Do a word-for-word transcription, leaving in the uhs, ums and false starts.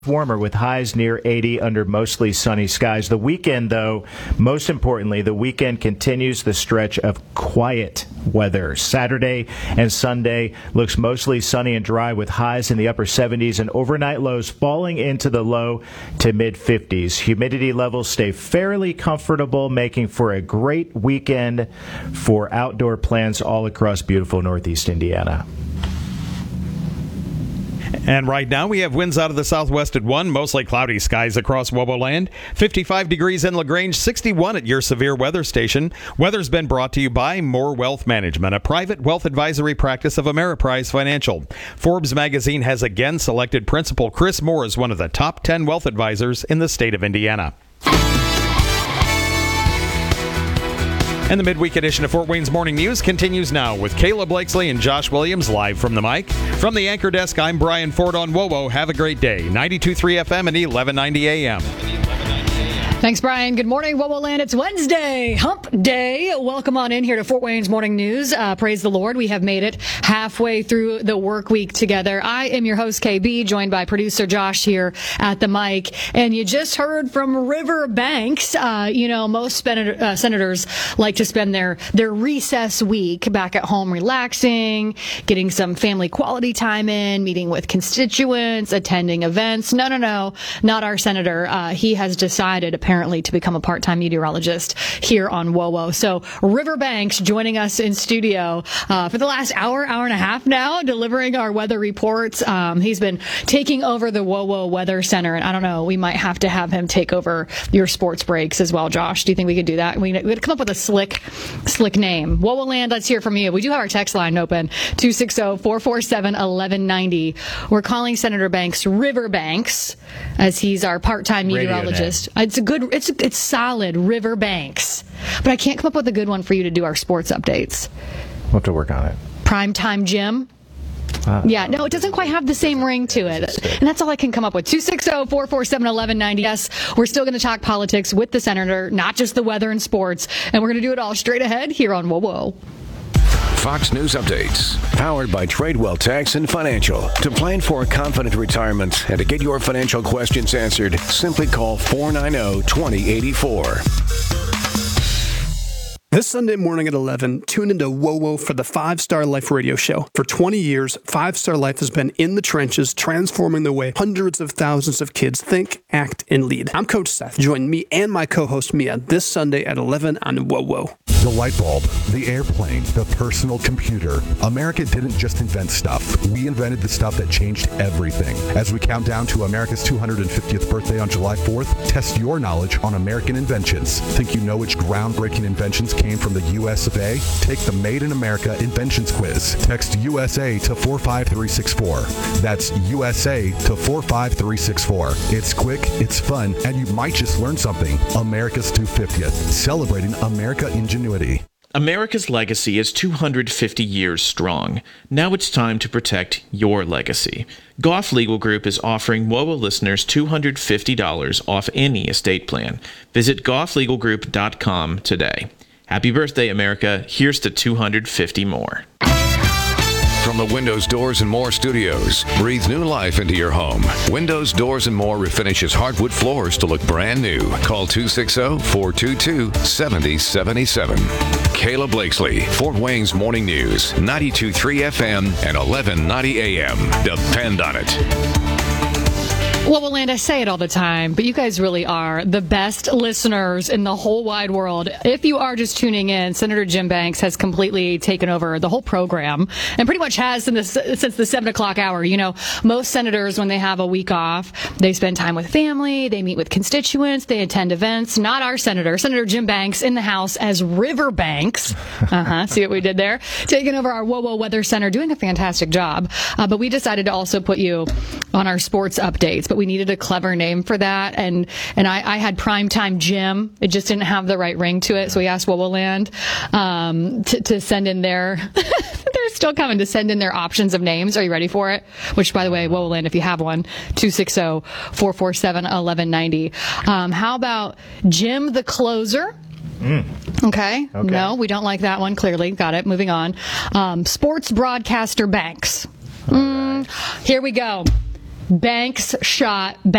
Warmer with highs near eighty under mostly sunny skies. The weekend, though, most importantly, the weekend continues the stretch of quiet weather. Saturday and Sunday looks mostly sunny and dry with highs in the upper seventies and overnight lows falling into the low to mid fifties. Humidity levels stay fairly comfortable, making for a great weekend for outdoor plans all across beautiful Northeast Indiana. And right now we have winds out of the southwest at one, mostly cloudy skies across Woboland. fifty-five degrees in LaGrange, sixty-one at your severe weather station. Weather's been brought to you by More Wealth Management, a private wealth advisory practice of Ameriprise Financial. Forbes magazine has again selected Principal Chris Moore as one of the top ten wealth advisors in the state of Indiana. And the midweek edition of Fort Wayne's Morning News continues now with Kayla Blakesley and Josh Williams live from the mic. From the anchor desk, I'm Brian Ford on WOWO. Have a great day. ninety-two point three F M and eleven ninety A M. Thanks, Brian. Good morning, WOWO Land. It's Wednesday, hump day. Welcome on in here to Fort Wayne's Morning News. Uh, praise the Lord. We have made it halfway through the work week together. I am your host, K B, joined by producer Josh here at the mic. And you just heard from River Banks. Uh, you know, most senator, uh, senators like to spend their, their recess week back at home relaxing, getting some family quality time in, meeting with constituents, attending events. No, no, no, not our senator. Uh, he has decided, apparently, apparently to become a part-time meteorologist here on WOWO. So River Banks joining us in studio uh, for the last hour, hour and a half now, delivering our weather reports. Um, he's been taking over the WOWO Weather Center, and I don't know, we might have to have him take over your sports breaks as well. Josh, do you think we could do that? We would come up with a slick, slick name. WOWO Land, let's hear from you. We do have our text line open, two six zero, four four seven, one one nine zero. We're calling Senator Banks River Banks, as he's our part-time meteorologist. It's a good It's it's solid, River Banks. But I can't come up with a good one for you to do our sports updates. We'll have to work on it. Primetime Jim? Uh, yeah, no, it doesn't quite have the same ring to it. And that's all I can come up with. two six zero, four four seven, one one nine zero. Yes, we're still going to talk politics with the senator, not just the weather and sports. And we're going to do it all straight ahead here on WOWO. Fox News Updates, powered by Tradewell Tax and Financial. To plan for a confident retirement and to get your financial questions answered, simply call four nine zero, two zero eight four. This Sunday morning at eleven, tune into WOWO for the Five Star Life radio show. For twenty years, Five Star Life has been in the trenches, transforming the way hundreds of thousands of kids think, act, and lead. I'm Coach Seth. Join me and my co-host Mia this Sunday at eleven on WOWO. The light bulb, the airplane, the personal computer. America didn't just invent stuff. We invented the stuff that changed everything. As we count down to America's two hundred fiftieth birthday on July fourth, test your knowledge on American inventions. Think you know which groundbreaking inventions came from the U S of A? Take the Made in America Inventions Quiz. Text U S A to four five three six four. That's U S A to four five three six four. It's quick, it's fun, and you might just learn something. America's two hundred fiftieth, celebrating America ingenuity. America's legacy is two hundred fifty years strong. Now it's time to protect your legacy. Goff Legal Group is offering WOWO listeners two hundred fifty dollars off any estate plan. Visit goff legal group dot com today. Happy birthday, America. Here's to two hundred fifty more. From the Windows, Doors, and More studios, breathe new life into your home. Windows, Doors, and More refinishes hardwood floors to look brand new. Call two six zero, four two two, seven zero seven seven. Kayla Blakesley, Fort Wayne's Morning News, ninety-two point three F M and eleven ninety A M. Depend on it. Well, Land, I say it all the time, but you guys really are the best listeners in the whole wide world. If you are just tuning in, Senator Jim Banks has completely taken over the whole program and pretty much has since the, since the seven o'clock hour. You know, most senators, when they have a week off, they spend time with family, they meet with constituents, they attend events. Not our senator. Senator Jim Banks in the House as River Banks. Uh-huh. See what we did there? Taking over our WOWO Weather Center, doing a fantastic job. Uh, but we decided to also put you on our sports updates. But we needed a clever name for that, and and I, I had Primetime Jim. It just didn't have the right ring to it, so we asked WOWO Land um, to, to send in their. They're still coming to send in their options of names. Are you ready for it? Which, by the way, WOWO Land, if you have one, two six zero, four four seven, one one nine zero. Um, how about Jim the Closer? Mm. Okay. okay. No, we don't like that one. Clearly, got it. Moving on. Um, sports broadcaster Banks. Mm, right. Here we go. Banks shot